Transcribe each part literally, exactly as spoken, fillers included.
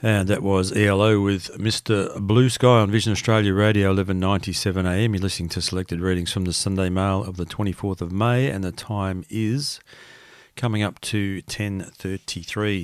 And that was E L O with Mister Blue Sky on Vision Australia Radio, eleven ninety-seven A M. You're listening to selected readings from the Sunday Mail of the twenty-fourth of May, and the time is coming up to ten thirty-three.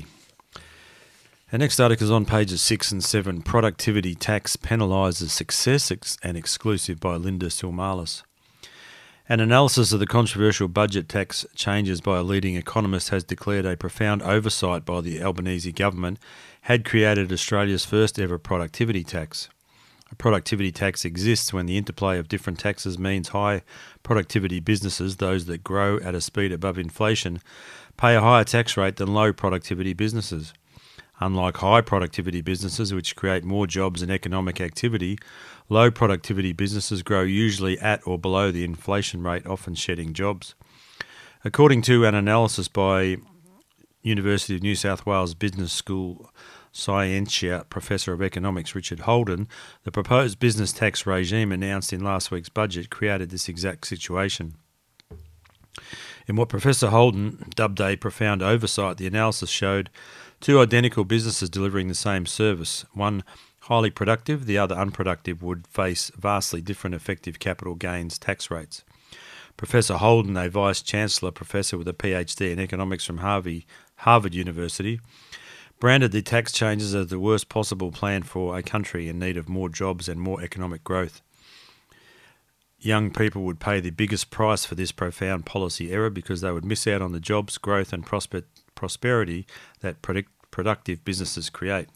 Our next article is on pages six and seven. Productivity Tax Penalises Success, ex- and exclusive by Linda Silmalis. An analysis of the controversial budget tax changes by a leading economist has declared a profound oversight by the Albanese government had created Australia's first ever productivity tax. A productivity tax exists when the interplay of different taxes means high productivity businesses, those that grow at a speed above inflation, pay a higher tax rate than low productivity businesses. Unlike high productivity businesses, which create more jobs and economic activity, low productivity businesses grow usually at or below the inflation rate, often shedding jobs. According to an analysis by University of New South Wales Business School Scientia Professor of Economics Richard Holden, the proposed business tax regime announced in last week's budget created this exact situation. In what Professor Holden dubbed a profound oversight, the analysis showed two identical businesses delivering the same service, one highly productive, the other unproductive, would face vastly different effective capital gains tax rates. Professor Holden, a Vice-Chancellor Professor with a PhD in economics from Harvey, Harvard University, branded the tax changes as the worst possible plan for a country in need of more jobs and more economic growth. Young people would pay the biggest price for this profound policy error because they would miss out on the jobs, growth and prosper- prosperity that predict- productive businesses create.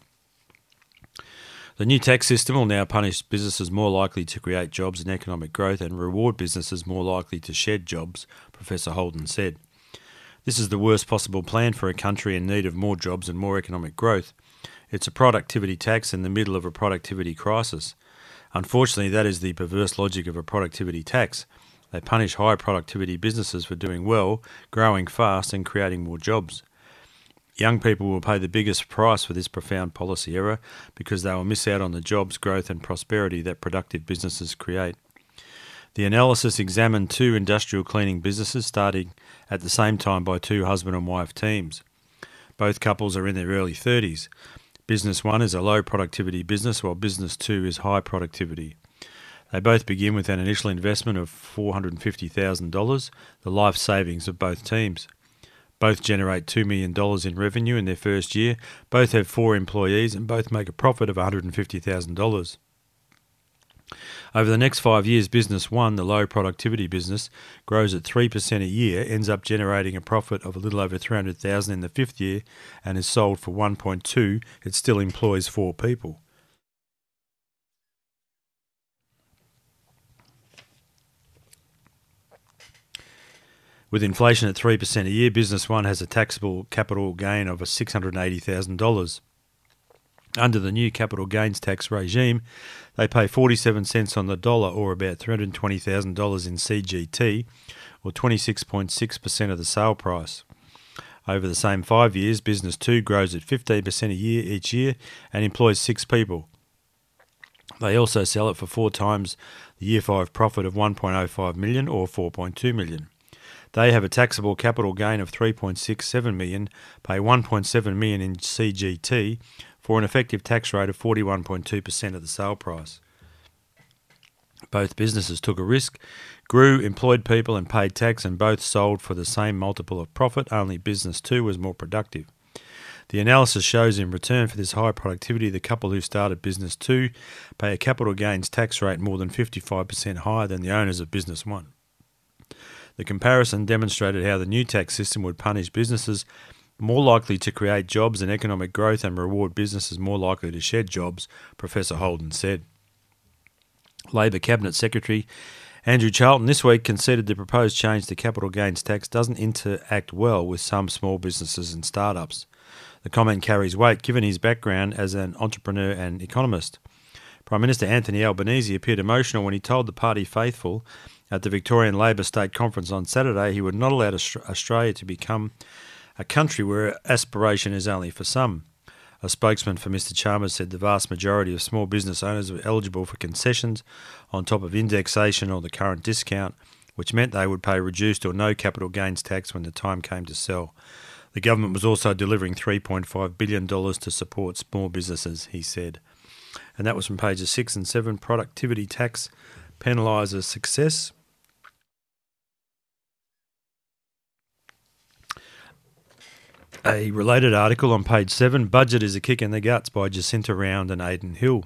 The new tax system will now punish businesses more likely to create jobs and economic growth and reward businesses more likely to shed jobs, Professor Holden said. This is the worst possible plan for a country in need of more jobs and more economic growth. It's a productivity tax in the middle of a productivity crisis. Unfortunately, that is the perverse logic of a productivity tax. They punish high productivity businesses for doing well, growing fast and creating more jobs. Young people will pay the biggest price for this profound policy error because they will miss out on the jobs, growth and prosperity that productive businesses create. The analysis examined two industrial cleaning businesses starting at the same time by two husband and wife teams. Both couples are in their early thirties. Business one is a low productivity business while business two is high productivity. They both begin with an initial investment of four hundred fifty thousand dollars, the life savings of both teams. Both generate two million dollars in revenue in their first year, both have four employees and both make a profit of one hundred fifty thousand dollars. Over the next five years, business one, the low productivity business, grows at three percent a year, ends up generating a profit of a little over three hundred thousand dollars in the fifth year and is sold for one point two. It still employs four people. With inflation at three percent a year, business one has a taxable capital gain of six hundred eighty thousand dollars. Under the new capital gains tax regime, they pay forty-seven cents on the dollar, or about three hundred twenty thousand dollars in C G T, or twenty-six point six percent of the sale price. Over the same five years, business two grows at fifteen percent a year each year and employs six people. They also sell it for four times the year five profit of one point oh five million dollars or four point two million dollars. They have a taxable capital gain of three point six seven million dollars, pay one point seven million dollars in C G T, for an effective tax rate of forty-one point two percent of the sale price. Both businesses took a risk, grew, employed people and paid tax, and both sold for the same multiple of profit, only business two was more productive. The analysis shows in return for this high productivity, the couple who started business two pay a capital gains tax rate more than fifty-five percent higher than the owners of business one. The comparison demonstrated how the new tax system would punish businesses more likely to create jobs and economic growth and reward businesses more likely to shed jobs, Professor Holden said. Labor Cabinet Secretary Andrew Charlton this week conceded the proposed change to capital gains tax doesn't interact well with some small businesses and startups. The comment carries weight given his background as an entrepreneur and economist. Prime Minister Anthony Albanese appeared emotional when he told the party faithful at the Victorian Labor State Conference on Saturday he would not allow Australia to become a country where aspiration is only for some. A spokesman for Mr Chalmers said the vast majority of small business owners were eligible for concessions on top of indexation or the current discount, which meant they would pay reduced or no capital gains tax when the time came to sell. The government was also delivering three point five billion dollars to support small businesses, he said. And that was from pages six and seven. Productivity tax penalises success. A related article on page seven, Budget is a Kick in the Guts by Jacinta Round and Aidan Hill.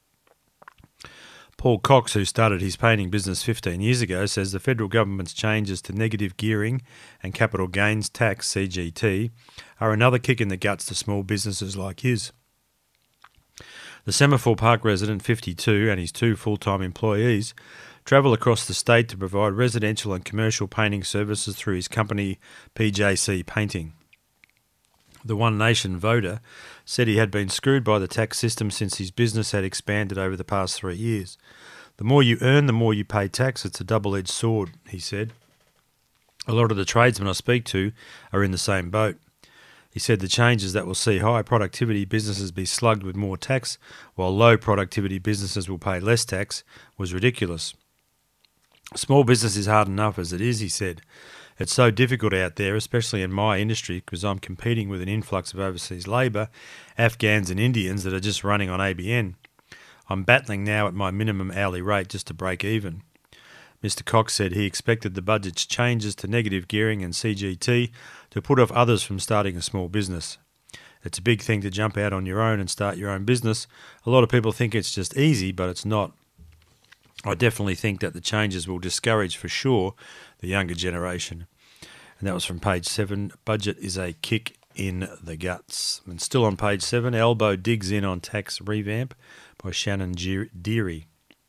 Paul Cox, who started his painting business fifteen years ago, says the federal government's changes to negative gearing and capital gains tax, C G T, are another kick in the guts to small businesses like his. The Semaphore Park resident, fifty-two, and his two full-time employees travel across the state to provide residential and commercial painting services through his company P J C Painting. The One Nation voter said he had been screwed by the tax system since his business had expanded over the past three years. The more you earn, the more you pay tax. It's a double-edged sword, he said. A lot of the tradesmen I speak to are in the same boat. He said the changes that will see high productivity businesses be slugged with more tax, while low productivity businesses will pay less tax, was ridiculous. Small business is hard enough as it is, he said. It's so difficult out there, especially in my industry, because I'm competing with an influx of overseas labour, Afghans and Indians that are just running on A B N. I'm battling now at my minimum hourly rate just to break even. Mister Cox said he expected the budget's changes to negative gearing and C G T to put off others from starting a small business. It's a big thing to jump out on your own and start your own business. A lot of people think it's just easy, but it's not. I definitely think that the changes will discourage for sure the younger generation. And that was from page seven. Budget is a kick in the guts. And still on page seven, Elbow digs in on tax revamp by Shannon Deary.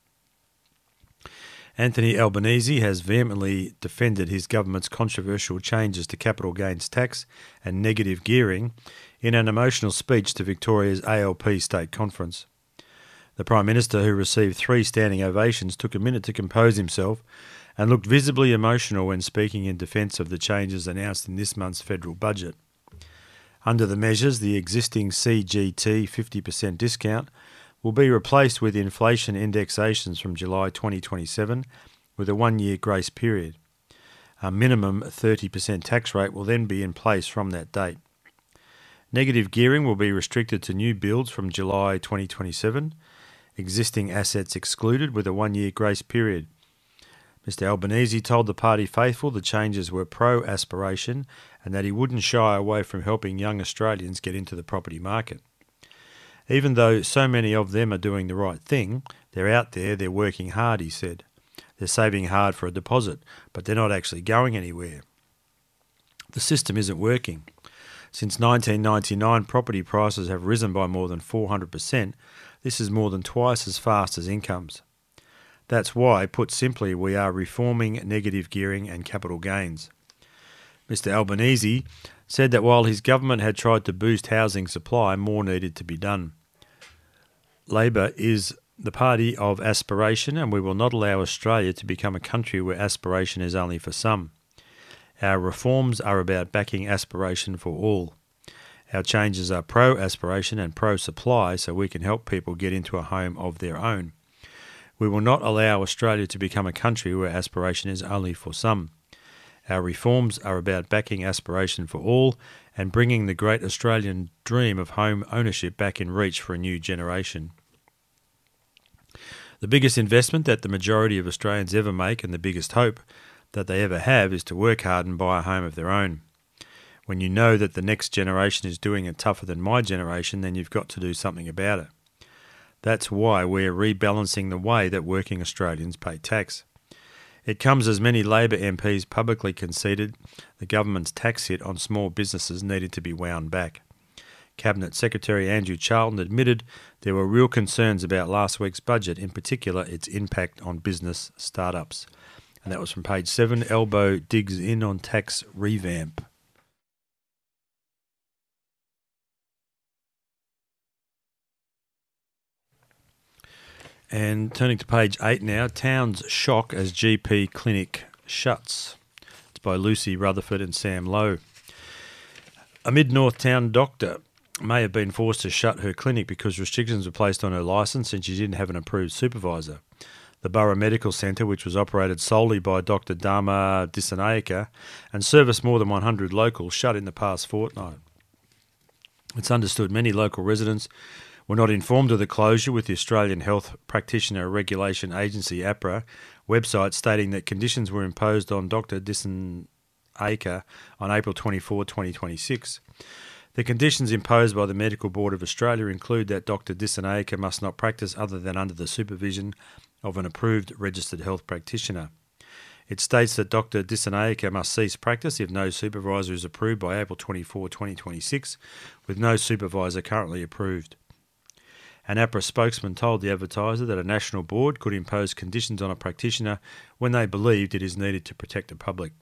Anthony Albanese has vehemently defended his government's controversial changes to capital gains tax and negative gearing in an emotional speech to Victoria's A L P State Conference. The Prime Minister, who received three standing ovations, took a minute to compose himself and looked visibly emotional when speaking in defence of the changes announced in this month's federal budget. Under the measures, the existing C G T fifty percent discount will be replaced with inflation indexations from July twenty twenty-seven with a one-year grace period. A minimum thirty percent tax rate will then be in place from that date. Negative gearing will be restricted to new builds from July twenty twenty-seven, existing assets excluded with a one-year grace period. Mister Albanese told the party faithful the changes were pro-aspiration and that he wouldn't shy away from helping young Australians get into the property market. Even though so many of them are doing the right thing, they're out there, they're working hard, he said. They're saving hard for a deposit, but they're not actually going anywhere. The system isn't working. Since nineteen ninety-nine, property prices have risen by more than four hundred percent. This is more than twice as fast as incomes. That's why, put simply, we are reforming negative gearing and capital gains. Mister Albanese said that while his government had tried to boost housing supply, more needed to be done. Labor is the party of aspiration, and we will not allow Australia to become a country where aspiration is only for some. Our reforms are about backing aspiration for all. Our changes are pro-aspiration and pro-supply so we can help people get into a home of their own. We will not allow Australia to become a country where aspiration is only for some. Our reforms are about backing aspiration for all and bringing the great Australian dream of home ownership back in reach for a new generation. The biggest investment that the majority of Australians ever make and the biggest hope that they ever have is to work hard and buy a home of their own. When you know that the next generation is doing it tougher than my generation, then you've got to do something about it. That's why we're rebalancing the way that working Australians pay tax. It comes as many Labor M Ps publicly conceded the government's tax hit on small businesses needed to be wound back. Cabinet Secretary Andrew Charlton admitted there were real concerns about last week's budget, in particular its impact on business startups. And that was from page seven. Elbow digs in on tax revamp. And turning to page eight now, Town's shock as G P clinic shuts. It's by Lucy Rutherford and Sam Lowe. A Mid-North Town doctor may have been forced to shut her clinic because restrictions were placed on her licence and she didn't have an approved supervisor. The Borough Medical Centre, which was operated solely by Doctor Dharma Dissanayake and serviced more than one hundred locals, shut in the past fortnight. It's understood many local residents were not informed of the closure, with the Australian Health Practitioner Regulation Agency, APRA, website stating that conditions were imposed on Doctor Dissanayake on April twenty-fourth, twenty twenty-six. The conditions imposed by the Medical Board of Australia include that Doctor Dissanayake must not practice other than under the supervision of an approved registered health practitioner. It states that Doctor Dissanayake must cease practice if no supervisor is approved by April twenty-fourth, twenty twenty-six, with no supervisor currently approved. An APRA spokesman told the advertiser that a national board could impose conditions on a practitioner when they believed it is needed to protect the public.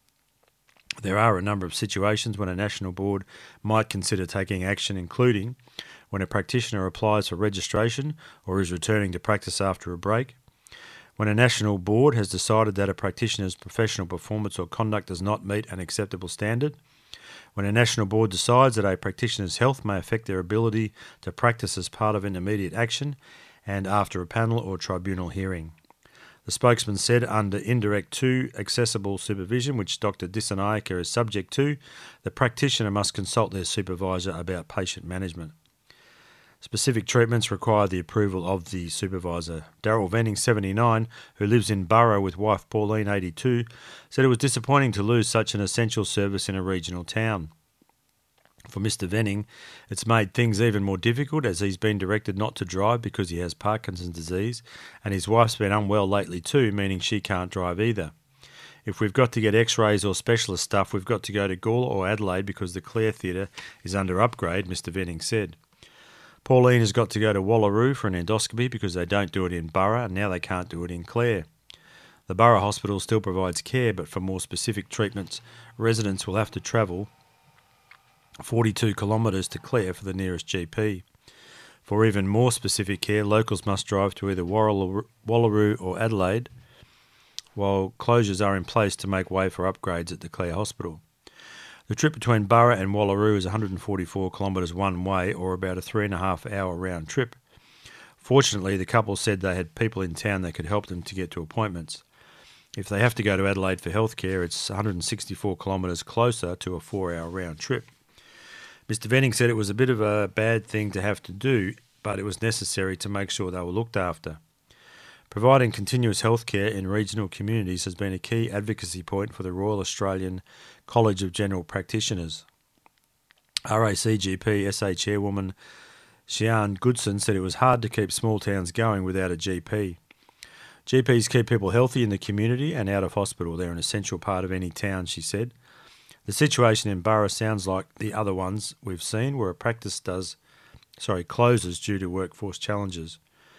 There are a number of situations when a national board might consider taking action, including when a practitioner applies for registration or is returning to practice after a break, when a national board has decided that a practitioner's professional performance or conduct does not meet an acceptable standard, when a national board decides that a practitioner's health may affect their ability to practice as part of an immediate action, and after a panel or tribunal hearing. The spokesman said under Indirect two accessible supervision, which Doctor Dissanayake is subject to, the practitioner must consult their supervisor about patient management. Specific treatments require the approval of the supervisor. Daryl Venning, seventy-nine, who lives in Borough with wife Pauline, eighty-two, said it was disappointing to lose such an essential service in a regional town. For Mister Venning, it's made things even more difficult as he's been directed not to drive because he has Parkinson's disease, and his wife's been unwell lately too, meaning she can't drive either. If we've got to get x-rays or specialist stuff, we've got to go to Gawler or Adelaide because the Clare Theatre is under upgrade, Mister Venning said. Pauline has got to go to Wallaroo for an endoscopy because they don't do it in Borough, and now they can't do it in Clare. The Borough Hospital still provides care, but for more specific treatments, residents will have to travel forty-two kilometres to Clare for the nearest G P. For even more specific care, locals must drive to either Wallaroo or Adelaide, while closures are in place to make way for upgrades at the Clare Hospital. The trip between Borough and Wallaroo is one hundred forty-four kilometres one way, or about a three and a half hour round trip. Fortunately, the couple said they had people in town that could help them to get to appointments. If they have to go to Adelaide for healthcare, it's one hundred sixty-four kilometres closer to a four hour round trip. Mister Venning said it was a bit of a bad thing to have to do, but it was necessary to make sure they were looked after. Providing continuous healthcare in regional communities has been a key advocacy point for the Royal Australian College of General Practitioners. R A C G P S A chairwoman Sian Goodson said it was hard to keep small towns going without a G P. G Ps keep people healthy in the community and out of hospital. They're an essential part of any town, she said. The situation in Borough sounds like the other ones we've seen, where a practice does, sorry, closes due to workforce challenges.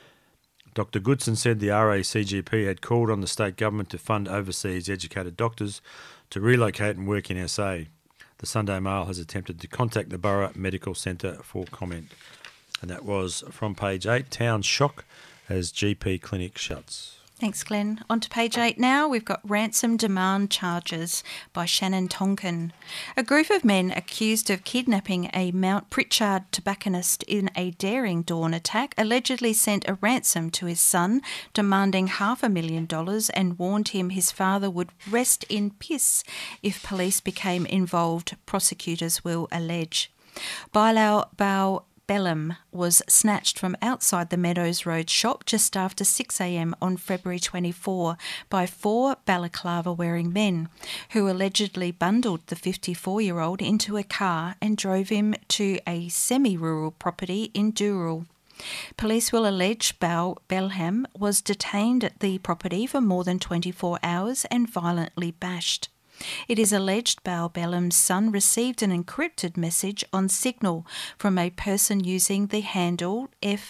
Doctor Goodson said the R A C G P had called on the state government to fund overseas educated doctors to relocate and work in S A. The Sunday Mail has attempted to contact the Borough Medical Centre for comment. And that was from page eight, Town Shock as G P clinic shuts. Thanks, Glenn. On to page eight now. We've got ransom demand charges by Shannon Tonkin. A group of men accused of kidnapping a Mount Pritchard tobacconist in a daring dawn attack allegedly sent a ransom to his son, demanding half a million dollars, and warned him his father would rest in piss if police became involved, prosecutors will allege. Bilal Bao Bellam was snatched from outside the Meadows Road shop just after six a m on February twenty-fourth by four balaclava-wearing men who allegedly bundled the fifty-four-year-old into a car and drove him to a semi-rural property in Dural. Police will allege Bao Belham was detained at the property for more than twenty-four hours and violently bashed. It is alleged Bao Bellam's son received an encrypted message on Signal from a person using the handle F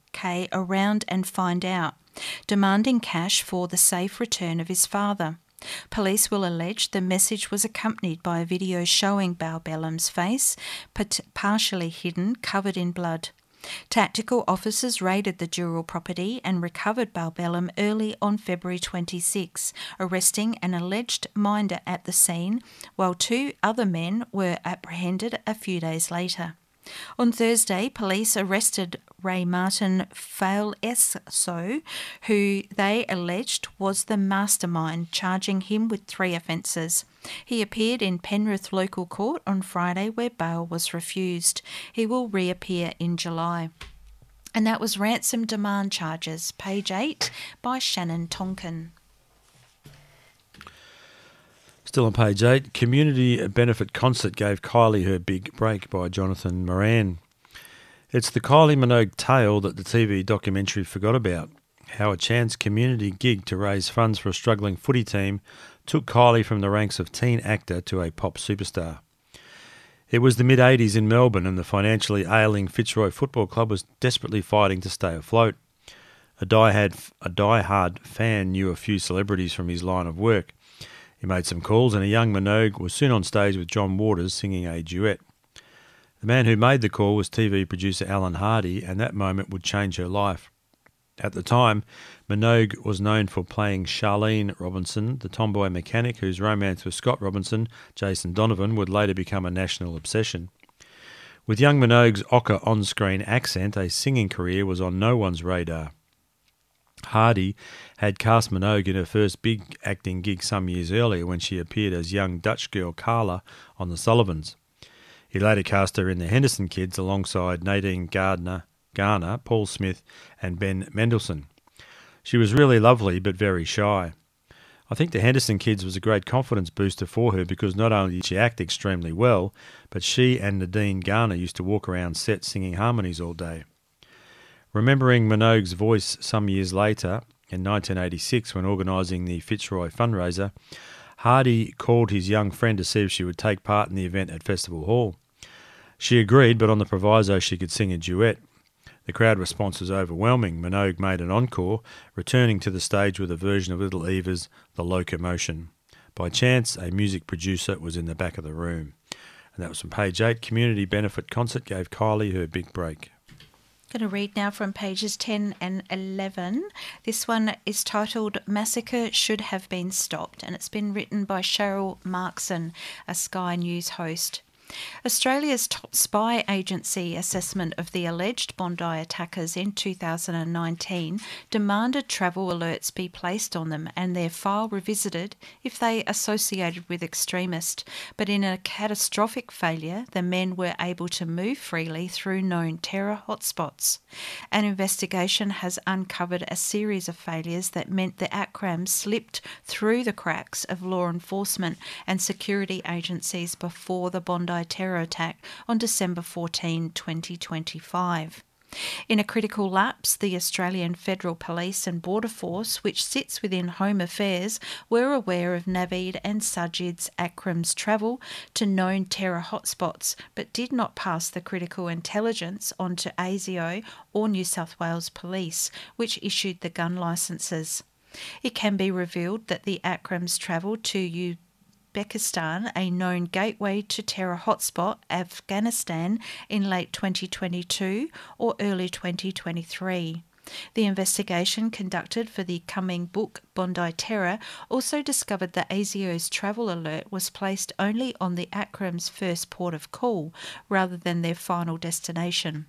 K around and find out, demanding cash for the safe return of his father. Police will allege the message was accompanied by a video showing Bao Bellam's face, partially hidden, covered in blood. Tactical officers raided the Dural property and recovered Bao Bellam early on February twenty-sixth, arresting an alleged minder at the scene, while two other men were apprehended a few days later. On Thursday, police arrested Ray Martin Fail-Eso, who they alleged was the mastermind, charging him with three offences. He appeared in Penrith Local Court on Friday, where bail was refused. He will reappear in July. And that was Ransom Demand Charges, page eight, by Shannon Tonkin. Still on page eight, Community Benefit Concert gave Kylie her big break, by Jonathan Moran. It's the Kylie Minogue tale that the T V documentary forgot about, how a chance community gig to raise funds for a struggling footy team took Kylie from the ranks of teen actor to a pop superstar. It was the mid-eighties in Melbourne, and the financially ailing Fitzroy Football Club was desperately fighting to stay afloat. A die-hard, a die-hard fan knew a few celebrities from his line of work. He made some calls, and a young Minogue was soon on stage with John Waters singing a duet. The man who made the call was T V producer Alan Hardy, and that moment would change her life. At the time, Minogue was known for playing Charlene Robinson, the tomboy mechanic whose romance with Scott Robinson, Jason Donovan, would later become a national obsession. With young Minogue's ochre on-screen accent, a singing career was on no one's radar. Hardy had cast Minogue in her first big acting gig some years earlier when she appeared as young Dutch girl Carla on The Sullivans. He later cast her in The Henderson Kids alongside Nadine Gardner, Garner, Paul Smith and Ben Mendelsohn. She was really lovely but very shy. I think The Henderson Kids was a great confidence booster for her because not only did she act extremely well, but she and Nadine Garner used to walk around set singing harmonies all day. Remembering Minogue's voice some years later, in nineteen eighty-six when organising the Fitzroy fundraiser, Hardy called his young friend to see if she would take part in the event at Festival Hall. She agreed, but on the proviso she could sing a duet. The crowd response was overwhelming. Minogue made an encore, returning to the stage with a version of Little Eva's The Locomotion. By chance, a music producer was in the back of the room. And that was from page eight. Community Benefit Concert gave Kylie her big break. I'm going to read now from pages ten and eleven. This one is titled Massacre Should Have Been Stopped, and it's been written by Cheryl Markson, a Sky News host. Australia's top spy agency assessment of the alleged Bondi attackers in two thousand nineteen demanded travel alerts be placed on them and their file revisited if they associated with extremists, but in a catastrophic failure, the men were able to move freely through known terror hotspots. An investigation has uncovered a series of failures that meant the Akram slipped through the cracks of law enforcement and security agencies before the Bondi terror attack on December fourteenth, twenty twenty-five. In a critical lapse, the Australian Federal Police and Border Force, which sits within Home Affairs, were aware of Naveed and Sajid Akram's travel to known terror hotspots, but did not pass the critical intelligence on to ASIO or New South Wales Police, which issued the gun licences. It can be revealed that the Akrams travelled to U. Uzbekistan, a known gateway to terror hotspot Afghanistan, in late twenty twenty-two or early twenty twenty-three. The investigation conducted for the coming book Bondi Terror also discovered that ASIO's travel alert was placed only on the Akram's first port of call rather than their final destination.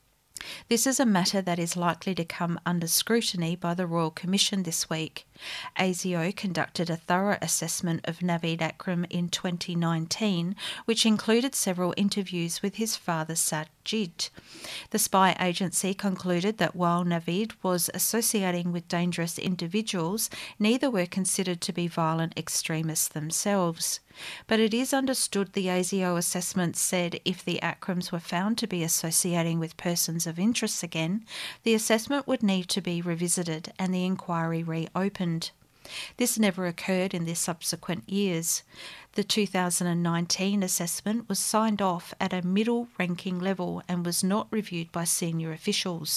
This is a matter that is likely to come under scrutiny by the Royal Commission this week. ASIO conducted a thorough assessment of Naveed Akram in twenty nineteen, which included several interviews with his father Sajid. The spy agency concluded that while Naveed was associating with dangerous individuals, neither were considered to be violent extremists themselves. But it is understood the ASIO assessment said if the Akrams were found to be associating with persons of interest again, the assessment would need to be revisited and the inquiry reopened. This never occurred in the subsequent years. The two thousand nineteen assessment was signed off at a middle-ranking level and was not reviewed by senior officials.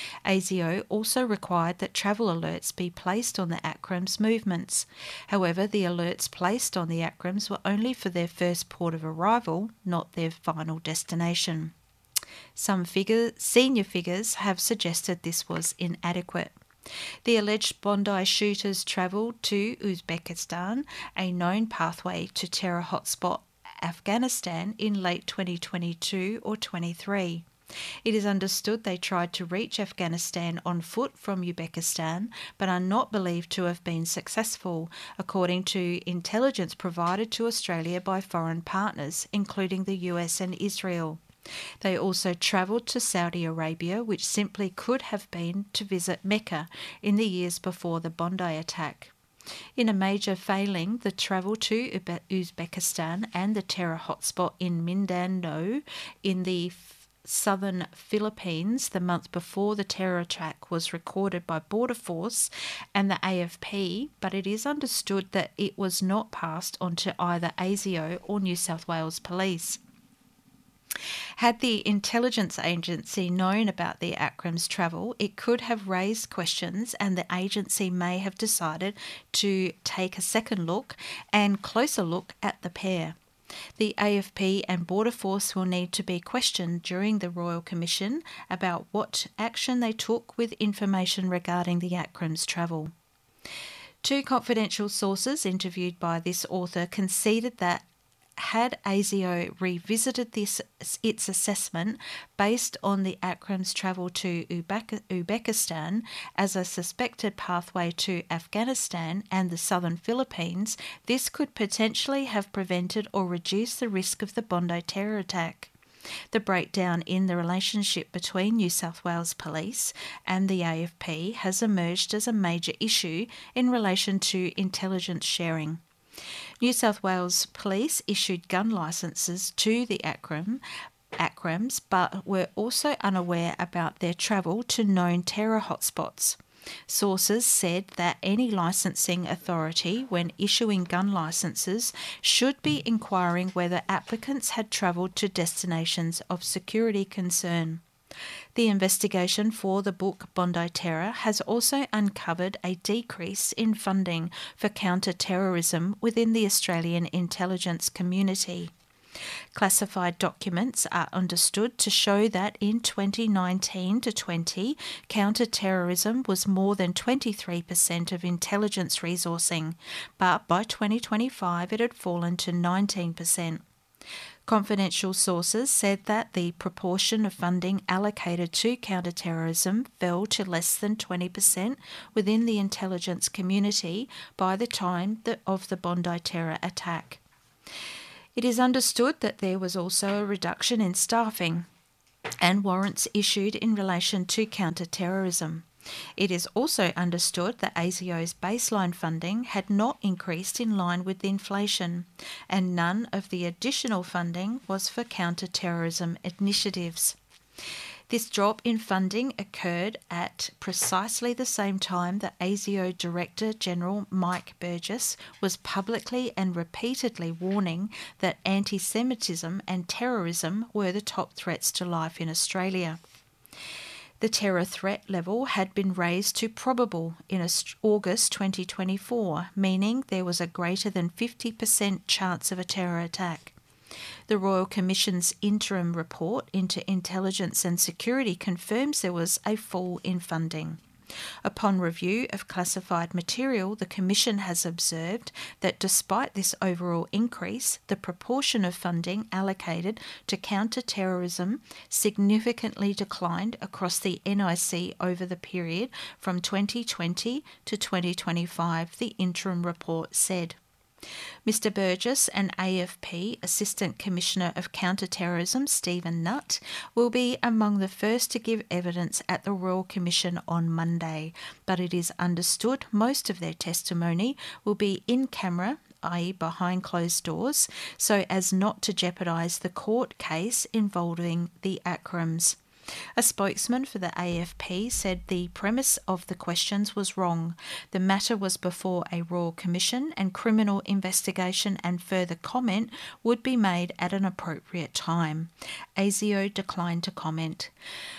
ASIO also required that travel alerts be placed on the Akram's movements. However, the alerts placed on the Akrams were only for their first port of arrival, not their final destination. Some figure, senior figures have suggested this was inadequate. The alleged Bondi shooters travelled to Uzbekistan, a known pathway to terror hotspot Afghanistan, in late twenty twenty-two or twenty-three. It is understood they tried to reach Afghanistan on foot from Uzbekistan, but are not believed to have been successful, according to intelligence provided to Australia by foreign partners, including the U S and Israel. They also travelled to Saudi Arabia, which simply could have been to visit Mecca in the years before the Bondi attack. In a major failing, the travel to Uzbekistan and the terror hotspot in Mindanao in the southern Philippines the month before the terror attack was recorded by Border Force and the A F P, but it is understood that it was not passed on to either ASIO or New South Wales Police. Had the intelligence agency known about the Akram's travel, it could have raised questions, and the agency may have decided to take a second look and closer look at the pair. The A F P and Border Force will need to be questioned during the Royal Commission about what action they took with information regarding the Akram's travel. Two confidential sources interviewed by this author conceded that had ASIO revisited this, its assessment based on the Akram's travel to Uzbekistan as a suspected pathway to Afghanistan and the southern Philippines, this could potentially have prevented or reduced the risk of the Bondi terror attack. The breakdown in the relationship between New South Wales Police and the A F P has emerged as a major issue in relation to intelligence sharing. New South Wales Police issued gun licences to the Akram, Akrams, but were also unaware about their travel to known terror hotspots. Sources said that any licensing authority, when issuing gun licences, should be inquiring whether applicants had travelled to destinations of security concern. The investigation for the book Bondi Terror has also uncovered a decrease in funding for counter-terrorism within the Australian intelligence community. Classified documents are understood to show that in twenty nineteen to twenty, counter-terrorism was more than twenty-three percent of intelligence resourcing, but by twenty twenty-five it had fallen to nineteen percent. Confidential sources said that the proportion of funding allocated to counterterrorism fell to less than twenty percent within the intelligence community by the time of the Bondi terror attack. It is understood that there was also a reduction in staffing and warrants issued in relation to counterterrorism. It is also understood that ASIO's baseline funding had not increased in line with inflation, and none of the additional funding was for counter-terrorism initiatives. This drop in funding occurred at precisely the same time that ASIO Director General Mike Burgess was publicly and repeatedly warning that anti-Semitism and terrorism were the top threats to life in Australia. The terror threat level had been raised to probable in August twenty twenty-four, meaning there was a greater than fifty percent chance of a terror attack. The Royal Commission's interim report into intelligence and security confirms there was a fall in funding. Upon review of classified material, the Commission has observed that despite this overall increase, the proportion of funding allocated to counter-terrorism significantly declined across the N I C over the period from twenty twenty to twenty twenty-five, the interim report said. Mister Burgess and A F P Assistant Commissioner of Counter-Terrorism Stephen Nutt will be among the first to give evidence at the Royal Commission on Monday, but it is understood most of their testimony will be in camera, that is behind closed doors, so as not to jeopardise the court case involving the Akrams. A spokesman for the A F P said the premise of the questions was wrong. The matter was before a Royal Commission and criminal investigation, and further comment would be made at an appropriate time. ASIO declined to comment.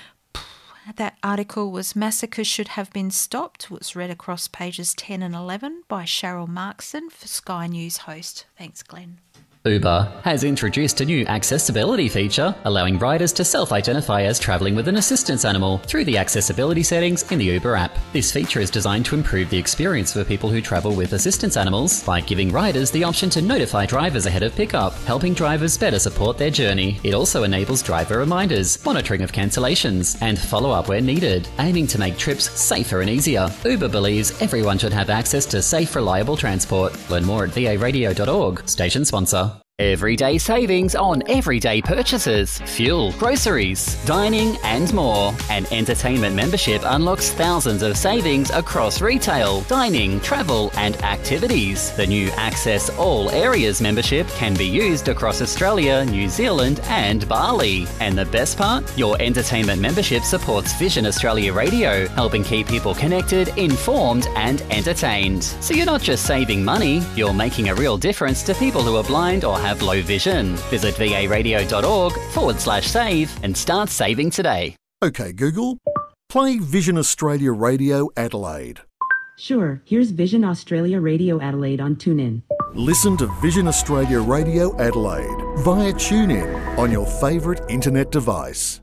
That article was Massacre Should Have Been Stopped. It was read across pages ten and eleven by Cheryl Markson for Sky News Host. Thanks, Glenn. Uber has introduced a new accessibility feature, allowing riders to self-identify as travelling with an assistance animal through the accessibility settings in the Uber app. This feature is designed to improve the experience for people who travel with assistance animals by giving riders the option to notify drivers ahead of pickup, helping drivers better support their journey. It also enables driver reminders, monitoring of cancellations, and follow-up where needed, aiming to make trips safer and easier. Uber believes everyone should have access to safe, reliable transport. Learn more at v a radio dot org. Station sponsor. Everyday savings on everyday purchases, fuel, groceries, dining and more. An entertainment membership unlocks thousands of savings across retail, dining, travel and activities. The new Access All Areas membership can be used across Australia, New Zealand and Bali. And the best part? Your entertainment membership supports Vision Australia Radio, helping keep people connected, informed and entertained. So you're not just saving money, you're making a real difference to people who are blind or have low vision. Visit v a radio dot org forward slash save and start saving today. Okay, Google, play Vision Australia Radio Adelaide. Sure, here's Vision Australia Radio Adelaide on TuneIn. Listen to Vision Australia Radio Adelaide via TuneIn on your favourite internet device.